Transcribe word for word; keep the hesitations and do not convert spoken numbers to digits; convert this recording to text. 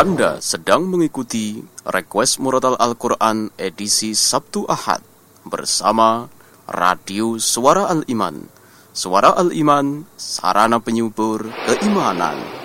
Anda sedang mengikuti Request Murotal Al-Quran edisi Sabtu Ahad bersama Radio Suara Al-Iman. Suara Al-Iman, sarana penyubur keimanan.